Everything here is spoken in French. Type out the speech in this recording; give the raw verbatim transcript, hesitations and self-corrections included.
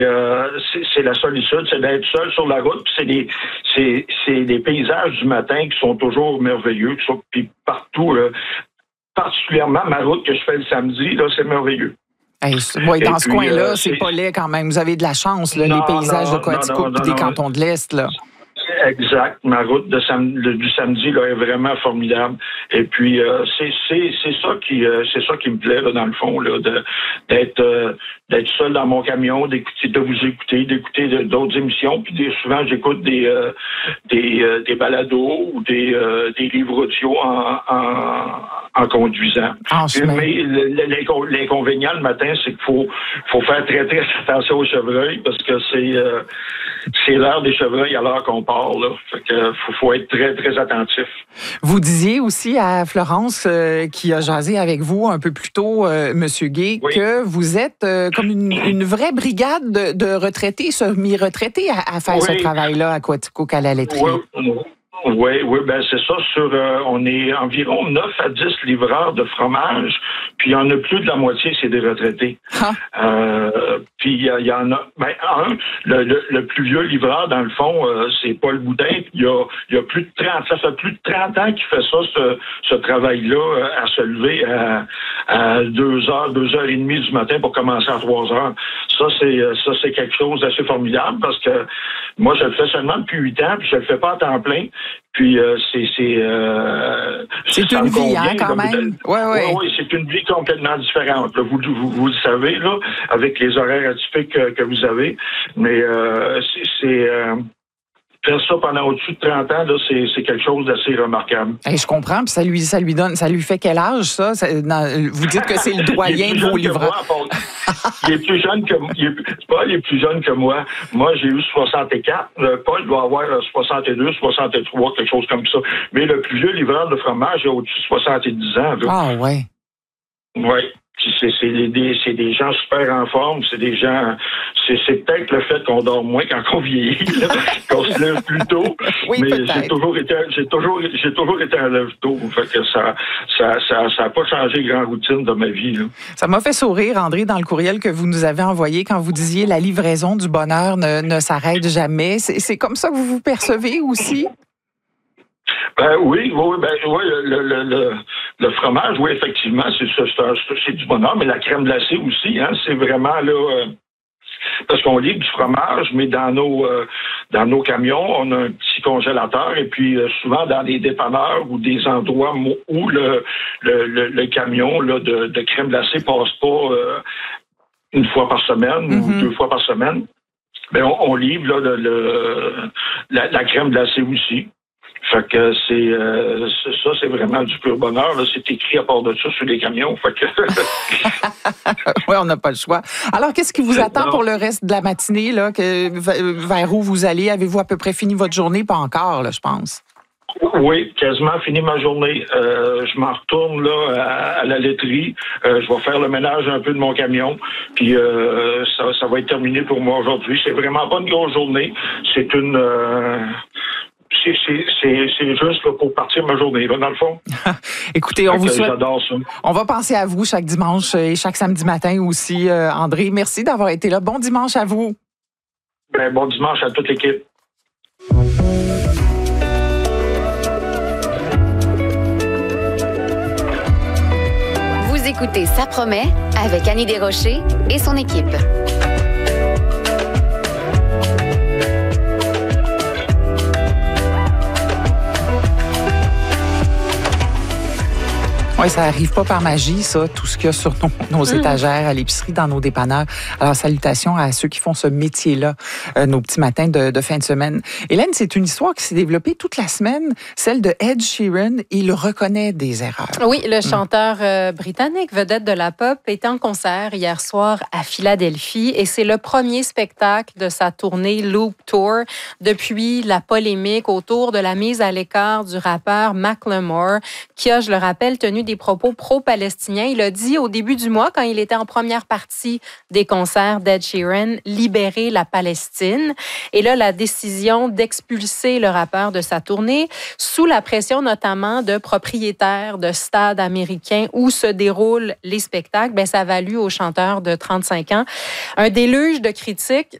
Euh, c'est, c'est la solitude, c'est d'être seul sur la route. Puis c'est des, c'est, c'est des paysages du matin qui sont toujours merveilleux. Qui sont, puis partout, là, particulièrement ma route que je fais le samedi, là, c'est merveilleux. Hey, ouais, dans Et ce puis, coin-là, euh, c'est c'est... pas laid quand même. Vous avez de la chance, là, non, les paysages non, de Coaticook et des cantons de l'Est, là. Exact. Ma route de sam- le, du samedi là, est vraiment formidable. Et puis euh, c'est, c'est, c'est ça qui euh, c'est ça qui me plaît là, dans le fond, là, de, d'être euh, d'être seul dans mon camion, d'écouter, de vous écouter, d'écouter de, d'autres émissions. Puis des, souvent j'écoute des euh, des, euh, des balados ou des, euh, des livres audio en, en, en conduisant. En chemin. Mais l'incon- l'inconvénient le matin, c'est qu'il faut faut faire très très attention aux chevreuils parce que c'est euh, c'est l'heure des chevreuils à l'heure qu'on part. Là. Fait que faut, faut être très, très attentif. Vous disiez aussi à Florence, euh, qui a jasé avec vous un peu plus tôt, euh, Monsieur Gay, oui. que vous êtes euh, comme une, une vraie brigade de, de retraités, semi-retraités à, à faire oui. ce travail-là à Coaticook, à la laiterie. Oui. Oui, oui, ben c'est ça. Sur, euh, on est environ neuf à dix livreurs de fromage, puis il y en a plus de la moitié, c'est des retraités. Ah. Euh, puis il y, y en a, ben un, le, le, le plus vieux livreur dans le fond, euh, c'est Paul Boudin. Il y a, il y a plus de trente, ça fait plus de trente ans qu'il fait ça, ce, ce travail-là, à se lever à, à deux heures, deux heures et demie du matin pour commencer à trois heures. Ça c'est, ça c'est quelque chose d'assez formidable parce que moi je le fais seulement depuis huit ans, puis je le fais pas à temps plein. Puis euh, c'est c'est euh, c'est une vie hein, quand même. Oui, oui. Oui, c'est une vie complètement différente. Là. Vous, vous vous le savez là, avec les horaires atypiques que, que vous avez, mais euh, c'est, c'est euh, faire ça pendant au-dessus de trente ans, là, c'est, c'est quelque chose d'assez remarquable. Hey, je comprends, puis ça lui, ça lui donne, ça lui fait quel âge, ça? ça dans, vous dites que c'est le doyen de vos livreurs. Il est plus jeune que il est, Paul est plus jeune que moi. Moi, j'ai eu soixante-quatre. Paul doit avoir soixante-deux, soixante-trois, quelque chose comme ça. Mais le plus vieux livreur de fromage a au-dessus de soixante-dix ans. Là. Ah ouais. Oui. C'est, c'est, des, c'est des gens super en forme, c'est des gens... C'est, c'est peut-être le fait qu'on dort moins quand on vieillit, là, qu'on se lève plus tôt. Oui, mais peut-être. j'ai toujours été, j'ai toujours, j'ai toujours été un lève-tôt. Fait que ça, ça, ça, ça a pas changé grand routine de ma vie. Là. Ça m'a fait sourire, André, dans le courriel que vous nous avez envoyé quand vous disiez la livraison du bonheur ne, ne s'arrête jamais. C'est, c'est comme ça que vous vous percevez aussi? Ben oui, oui, ben oui, le, le, le, le fromage, oui, effectivement, c'est ça, c'est, c'est du bonheur, mais la crème glacée aussi, hein, c'est vraiment là. Euh, parce qu'on livre du fromage, mais dans nos euh, dans nos camions, on a un petit congélateur et puis euh, souvent dans des dépanneurs ou des endroits où le le, le, le camion là, de, de crème glacée passe pas euh, une fois par semaine mm-hmm. ou deux fois par semaine. Ben on, on livre là le, le la, la crème glacée aussi. Fait que c'est, euh, c'est ça, c'est vraiment du pur bonheur. Là. C'est écrit à part de ça sur les camions. Fait que... oui, on n'a pas le choix. Alors, qu'est-ce qui vous attend non. pour le reste de la matinée? Là, que, vers où vous allez? Avez-vous à peu près fini votre journée? Pas encore, là, je pense. Oui, quasiment fini ma journée. Euh, je m'en retourne là à, à la laiterie. Euh, je vais faire le ménage un peu de mon camion. Puis euh, ça, ça va être terminé pour moi aujourd'hui. C'est vraiment pas une grosse journée. C'est une... Euh, C'est, c'est, c'est, c'est juste là, pour partir ma journée, là, dans le fond. Écoutez, on vous souhaite... J'adore ça. On va penser à vous chaque dimanche et chaque samedi matin aussi, euh, André. Merci d'avoir été là. Bon dimanche à vous. Ben, bon dimanche à toute l'équipe. Vous écoutez Ça promet avec Annie Desrochers et son équipe. Oui, ça n'arrive pas par magie, ça, tout ce qu'il y a sur nos, nos mmh. étagères, à l'épicerie, dans nos dépanneurs. Alors, salutations à ceux qui font ce métier-là, euh, nos petits matins de, de fin de semaine. Hélène, c'est une histoire qui s'est développée toute la semaine, celle de Ed Sheeran. Il reconnaît des erreurs. Oui, le chanteur euh, britannique, vedette de la pop, était en concert hier soir à Philadelphie et c'est le premier spectacle de sa tournée Loop Tour depuis la polémique autour de la mise à l'écart du rappeur Macklemore, qui a, je le rappelle, tenu des des propos pro-palestiniens. Il a dit au début du mois, quand il était en première partie des concerts d'Ed Sheeran, libérer la Palestine. Et là, la décision d'expulser le rappeur de sa tournée, sous la pression notamment de propriétaires de stades américains où se déroulent les spectacles, ben, ça a valu au chanteur de trente-cinq ans un déluge de critiques